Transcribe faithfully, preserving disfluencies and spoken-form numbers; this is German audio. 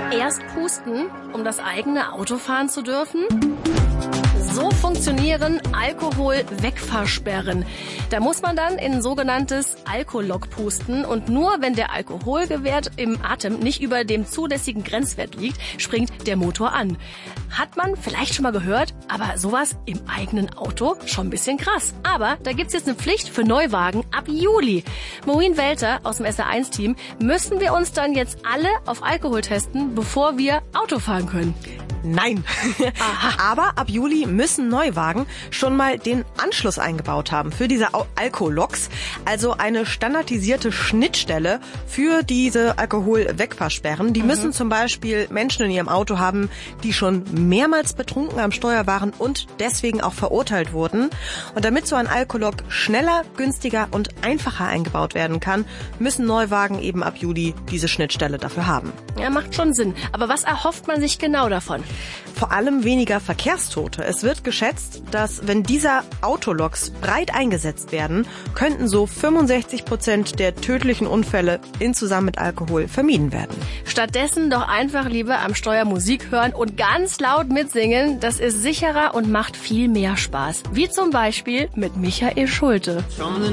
Erst pusten, um das eigene Auto fahren zu dürfen? So funktionieren Alkohol-Wegfahrsperren. Da muss man dann in ein sogenanntes Alkolog pusten und nur wenn der Alkoholwert im Atem nicht über dem zulässigen Grenzwert liegt, springt der Motor an. Hat man vielleicht schon mal gehört, aber sowas im eigenen Auto schon ein bisschen krass. Aber da gibt's jetzt eine Pflicht für Neuwagen ab Juli. Maureen Welter aus dem S R eins Team, müssen wir uns dann jetzt alle auf Alkohol testen, bevor wir Auto fahren können? Nein. Aber ab Juli müssen Neuwagen schon mal den Anschluss eingebaut haben für diese Alkologs, also eine standardisierte Schnittstelle für diese Alkoholwegfahrsperren. Die mhm. müssen zum Beispiel Menschen in ihrem Auto haben, die schon mehrmals betrunken am Steuer waren und deswegen auch verurteilt wurden. Und damit so ein Alkolog schneller, günstiger und einfacher eingebaut werden kann, müssen Neuwagen eben ab Juli diese Schnittstelle dafür haben. Ja, macht schon Sinn. Aber was erhofft man sich genau davon? Vor allem weniger Verkehrstote. Es wird geschätzt, dass wenn diese Autologs breit eingesetzt werden, könnten so fünfundsechzig Prozent der tödlichen Unfälle in Zusammenhang mit Alkohol vermieden werden. Stattdessen doch einfach lieber am Steuer Musik hören und ganz laut mitsingen. Das ist sicherer und macht viel mehr Spaß. Wie zum Beispiel mit Michael Schulte.